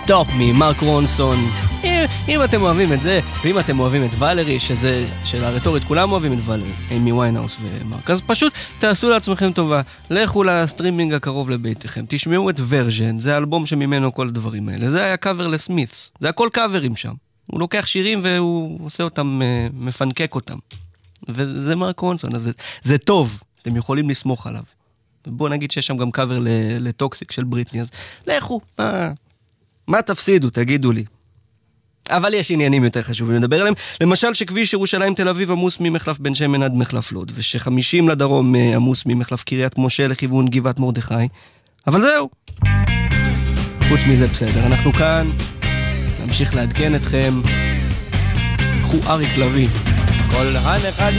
Stop Me, מרק רונסון. אם אתם אוהבים את זה, ואם אתם אוהבים את ולרי, שזה שאלה רטורית, כולם אוהבים את ולרי, אימי ויינהאוס ומרק, אז פשוט תעשו לעצמכם טובה, לכו לסטרימינג הקרוב לביתכם, תשמעו את ורז'ן, זה האלבום שממנו כל הדברים האלה, זה היה קאבר לסמית'ס, זה הכל קאברים שם, הוא לוקח שירים והוא עושה אותם, מפנקק אותם, וזה מרק רונסון, אז זה טוב, אתם יכולים לסמוך עליו, ובואו נגיד שיש שם גם קאבר לטוקסיק של בריטני, אז לכו, מה תפסידו, תגידו לי. אבל יש עניינים יותר חשובים לדבר עליהם, למשל שכביש ירושלים תל אביב עמוס ממחלף בן שמן עד מחלף לוד, וש50 לדרום עמוס ממחלף קריית משה לכיוון גבעת מרדכי, אבל זהו. חוץ מזה בסדר, אנחנו כאן, נמשיך לעדכן אתכם, קחו אריק לוי. כל הנחל